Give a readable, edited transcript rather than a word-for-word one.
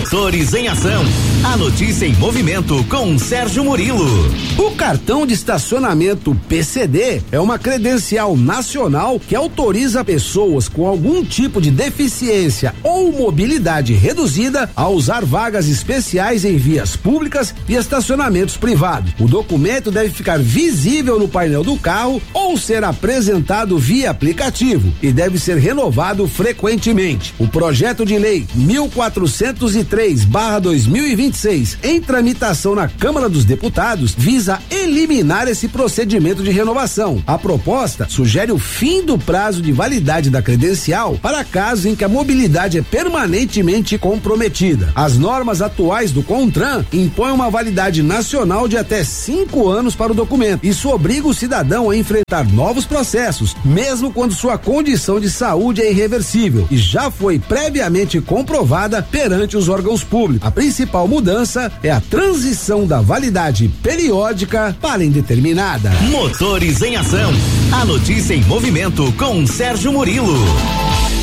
Motores em Ação. A notícia em movimento com Sérgio Murilo. O cartão de estacionamento PCD é uma credencial nacional que autoriza pessoas com algum tipo de deficiência ou mobilidade reduzida a usar vagas especiais em vias públicas e estacionamentos privados. O documento deve ficar visível no painel do carro ou ser apresentado via aplicativo e deve ser renovado frequentemente. O projeto de lei 1403/2026 em tramitação na Câmara dos Deputados visa eliminar esse procedimento de renovação. A proposta sugere o fim do prazo de validade da credencial para casos em que a mobilidade é permanentemente comprometida. As normas atuais do CONTRAN impõem uma validade nacional de até 5 anos para o documento. Isso obriga o cidadão a enfrentar novos processos, mesmo quando sua condição de saúde é irreversível e já foi previamente comprovada perante os órgãos públicos. A principal mudança é a transição da validade periódica para indeterminada. Motores em Ação. A notícia em movimento com Sérgio Murilo.